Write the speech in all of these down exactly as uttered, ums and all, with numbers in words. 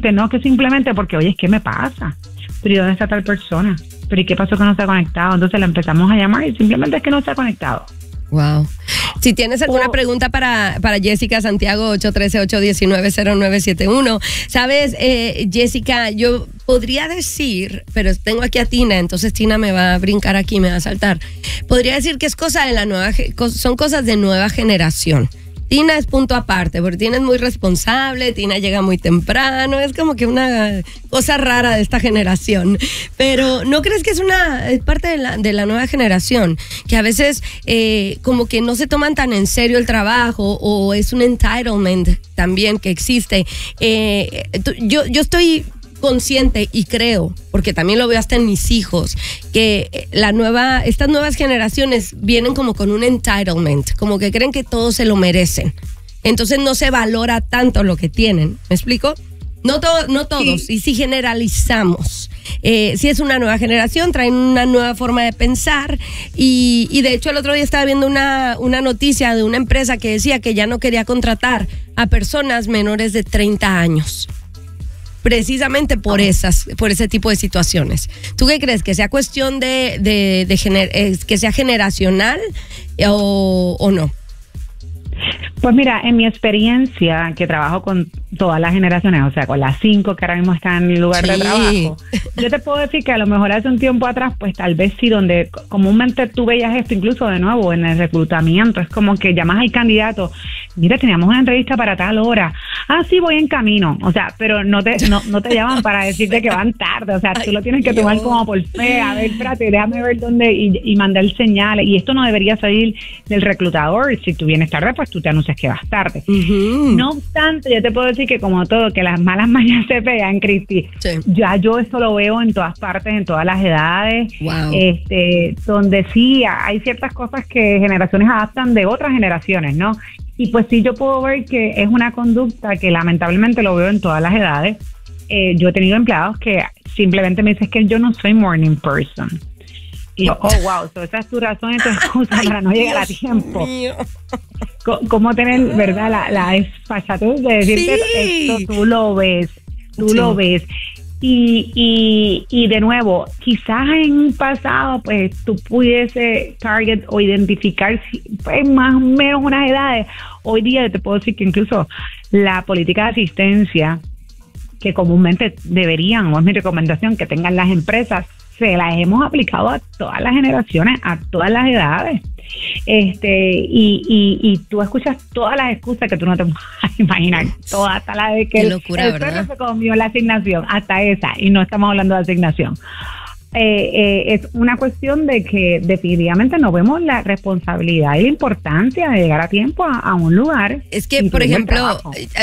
gente, no que simplemente porque, oye, ¿qué me pasa? Pero ¿y dónde está tal persona? ¿Pero y qué pasó que no se ha conectado? Entonces la empezamos a llamar y simplemente es que no se ha conectado. Wow. Si tienes alguna oh. pregunta para, para Jessica Santiago, ocho uno tres, ocho uno nueve, cero nueve siete uno. Sabes, eh, Jessica, yo podría decir, pero tengo aquí a Tina, entonces Tina me va a brincar aquí, me va a saltar. Podría decir que es cosa de la nueva, son cosas de nueva generación. Tina es punto aparte, porque Tina es muy responsable, Tina llega muy temprano, es como que una cosa rara de esta generación. Pero ¿no crees que es una es parte de la, de la nueva generación? Que a veces eh, como que no se toman tan en serio el trabajo, o es un entitlement también que existe. Eh, yo, yo estoy consciente y creo, porque también lo veo hasta en mis hijos, que la nueva, estas nuevas generaciones vienen como con un entitlement, como que creen que todos se lo merecen. Entonces no se valora tanto lo que tienen. ¿Me explico? No, to- no todos, sí. Y si generalizamos. Eh, si es una nueva generación, traen una nueva forma de pensar y, y de hecho el otro día estaba viendo una, una noticia de una empresa que decía que ya no quería contratar a personas menores de treinta años. Precisamente por esas, por ese tipo de situaciones. ¿Tú qué crees? ¿Que sea cuestión de, de, de gener, eh, que sea generacional o, o no? Pues mira, en mi experiencia, que trabajo con todas las generaciones, o sea, con las cinco que ahora mismo están en el lugar sí. de trabajo, yo te puedo decir que a lo mejor hace un tiempo atrás, pues tal vez sí, donde comúnmente tú veías esto, incluso de nuevo en el reclutamiento, es como que llamas al candidato, mira, teníamos una entrevista para tal hora, ah, sí, voy en camino, o sea, pero no te no, no te llaman para decirte que van tarde, o sea, tú lo tienes que tomar como por fe, a ver, espérate, déjame ver dónde, y, y mandar señales, y esto no debería salir del reclutador, si tú vienes tarde, pues tú te anuncias que vas tarde. Uh-huh. No obstante, yo te puedo decir que como todo, que las malas mañas se pegan, Cristi. Sí. Ya yo esto lo veo en todas partes, en todas las edades, wow. este, donde sí hay ciertas cosas que generaciones adaptan de otras generaciones, ¿no? Y pues sí, yo puedo ver que es una conducta que lamentablemente lo veo en todas las edades. Eh, yo he tenido empleados que simplemente me dicen que yo no soy morning person. Y yo, oh, wow, so esa es tu razón y tu excusa para no llegar a tiempo. ¿Cómo tener, verdad, la, la desfachatez de decirte sí. esto tú lo ves, tú sí. lo ves? Y, y, y de nuevo, quizás en un pasado, pues tú pudiese target o identificar pues, más o menos unas edades. Hoy día te puedo decir que incluso la política de asistencia, que comúnmente deberían, o es mi recomendación, que tengan las empresas, se las hemos aplicado a todas las generaciones, a todas las edades. Este y, y, y tú escuchas todas las excusas que tú no te puedes imaginar, toda hasta la de que Qué locura, el perro se comió la asignación, hasta esa, y no estamos hablando de asignación. Eh, eh, es una cuestión de que definitivamente no vemos la responsabilidad y la importancia de llegar a tiempo a, a un lugar. Es que, por ejemplo,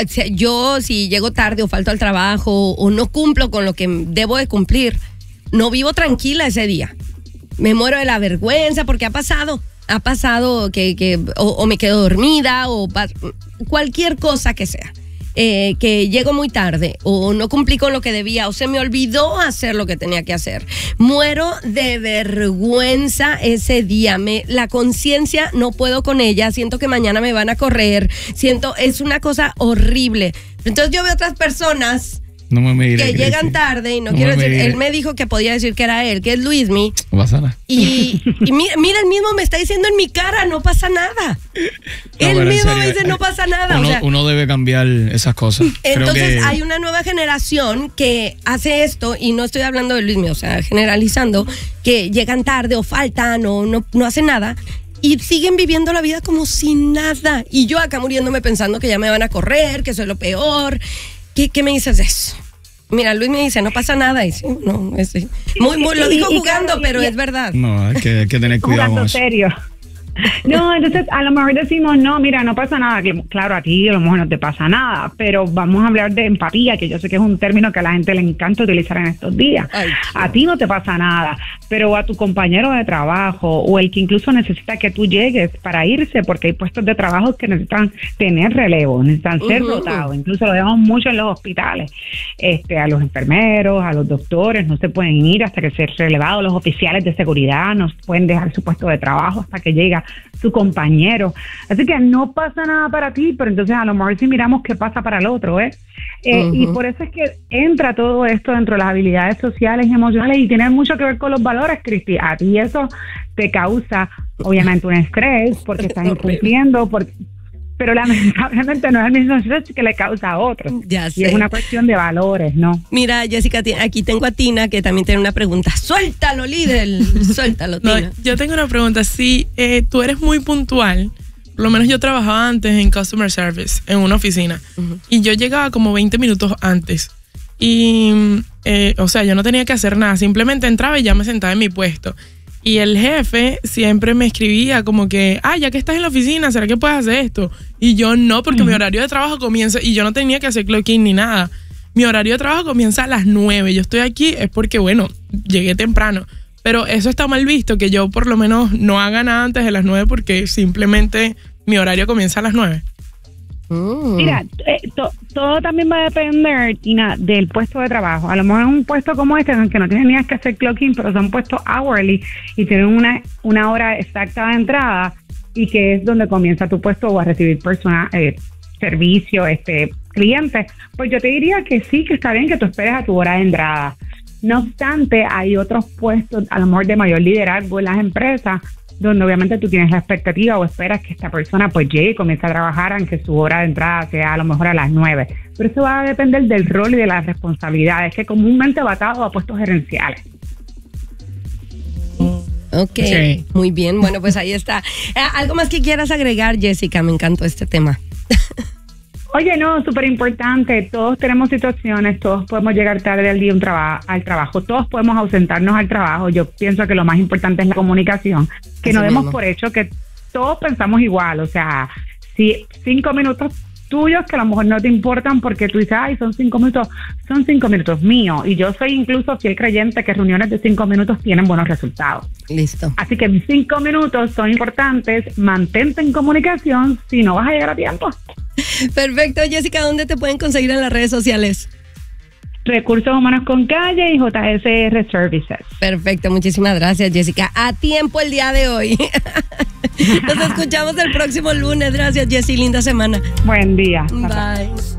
yo si llego tarde o falto al trabajo o no cumplo con lo que debo de cumplir, no vivo tranquila ese día. Me muero de la vergüenza porque ha pasado. Ha pasado que, que o, o me quedo dormida o pa, cualquier cosa que sea. Eh, que llego muy tarde o no cumplí con lo que debía o se me olvidó hacer lo que tenía que hacer. Muero de vergüenza ese día. Me, la conciencia no puedo con ella. Siento que mañana me van a correr. Siento, es una cosa horrible. Entonces yo veo otras personas No me mire, que Cristi. llegan tarde y no, no quiero me decir, mire. él me dijo que podía decir que era él, que es Luismi. No pasa nada. Y, y mira, mira, él mismo me está diciendo en mi cara, no pasa nada. No, él mismo serio, me dice, no pasa nada. Uno, o sea, uno debe cambiar esas cosas. entonces Creo que... hay una nueva generación que hace esto, y no estoy hablando de Luismi, o sea, generalizando, que llegan tarde o faltan o no, no hacen nada. Y siguen viviendo la vida como sin nada. Y yo acá muriéndome pensando que ya me van a correr, que soy lo peor. ¿Qué, qué me dices de eso? Mira, Luis me dice, no pasa nada. Y sí, no, es, muy, muy, lo digo jugando, pero es verdad. No, hay que, hay que tener cuidado jugando con eso. serio. No, entonces a lo mejor decimos, no, mira, no pasa nada, que claro, a ti a lo mejor no te pasa nada, pero vamos a hablar de empatía, que yo sé que es un término que a la gente le encanta utilizar en estos días. Ay, a ti no te pasa nada, pero a tu compañero de trabajo o el que incluso necesita que tú llegues para irse, porque hay puestos de trabajo que necesitan tener relevo, necesitan ser uh-huh. rotados, incluso lo vemos mucho en los hospitales, este, a los enfermeros, a los doctores, no se pueden ir hasta que sean relevados, los oficiales de seguridad no pueden dejar su puesto de trabajo hasta que llega su compañero. Así que no pasa nada para ti, pero entonces a lo mejor sí miramos qué pasa para el otro, ¿eh? Eh, uh-huh. Y por eso es que entra todo esto dentro de las habilidades sociales y emocionales y tiene mucho que ver con los valores, Cristi. A ti eso te causa, obviamente, un estrés porque estás incumpliendo, porque, pero lamentablemente no es el mismo estrés que le causa a otros. Ya sé. Y es una cuestión de valores, ¿no? Mira, Jessica, aquí tengo a Tina que también tiene una pregunta. Suéltalo, líder. Suéltalo, Tina. No, yo tengo una pregunta. Si eh, tú eres muy puntual, por lo menos yo trabajaba antes en Customer Service, en una oficina, uh-huh. y yo llegaba como veinte minutos antes. Y, eh, o sea, yo no tenía que hacer nada, simplemente entraba y ya me sentaba en mi puesto. Y el jefe siempre me escribía como que, ah, ya que estás en la oficina, ¿será que puedes hacer esto? Y yo no, porque uh-huh. mi horario de trabajo comienza, y yo no tenía que hacer clock-in ni nada. Mi horario de trabajo comienza a las nueve. Yo estoy aquí es porque, bueno, llegué temprano. Pero eso está mal visto, que yo por lo menos no haga nada antes de las nueve porque simplemente mi horario comienza a las nueve. Mm. Mira, eh, to, todo también va a depender, Tina, del puesto de trabajo. A lo mejor un puesto como este, aunque no tienes que hacer clocking, pero son puestos hourly y tienen una, una hora exacta de entrada y que es donde comienza tu puesto o a recibir persona, eh, servicio, este, clientes. Pues yo te diría que sí, que está bien que tú esperes a tu hora de entrada. No obstante, hay otros puestos, a lo mejor de mayor liderazgo en las empresas, donde obviamente tú tienes la expectativa o esperas que esta persona pues llegue y comience a trabajar, aunque su hora de entrada sea a lo mejor a las nueve. Pero eso va a depender del rol y de las responsabilidades, que comúnmente va atado a puestos gerenciales. Ok, sí. Muy bien. Bueno, pues ahí está. ¿Algo más que quieras agregar, Jessica? Me encantó este tema. Oye, no, súper importante. Todos tenemos situaciones, todos podemos llegar tarde al día un traba- al trabajo, todos podemos ausentarnos al trabajo. Yo pienso que lo más importante es la comunicación, que Así no demos mismo. por hecho que todos pensamos igual. O sea, si cinco minutos tuyos que a lo mejor no te importan porque tú dices, ay, son cinco minutos, son cinco minutos míos. Y yo soy incluso fiel creyente que reuniones de cinco minutos tienen buenos resultados. Listo. Así que mis cinco minutos son importantes, mantente en comunicación si no vas a llegar a tiempo. Perfecto, Jessica, ¿dónde te pueden conseguir en las redes sociales? Recursos Humanos con Calle y J S R Services. Perfecto, muchísimas gracias, Jessica. A tiempo el día de hoy. Nos escuchamos el próximo lunes. Gracias, Jessy. Linda semana. Buen día. Bye. Bye.